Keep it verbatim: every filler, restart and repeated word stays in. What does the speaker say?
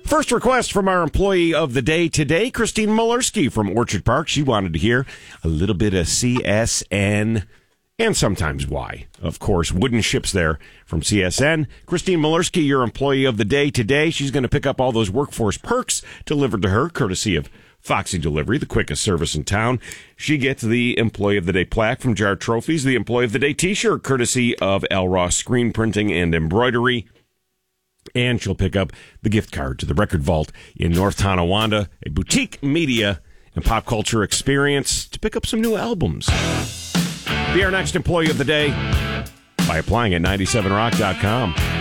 First request from our employee of the day today, Christine Molerski from Orchard Park. She wanted to hear a little bit of C S N and sometimes Y. Of course, wooden ships there from C S N. Christine Molerski, your employee of the day today. She's going to pick up all those workforce perks delivered to her, courtesy of Foxy Delivery, the quickest service in town. She gets the Employee of the Day plaque from Jar Trophies, the Employee of the Day t-shirt, courtesy of Al Ross Screen Printing and Embroidery. And she'll pick up the gift card to the Record Vault in North Tonawanda, a boutique media and pop culture experience to pick up some new albums. Be our next Employee of the Day by applying at ninety seven rock dot com.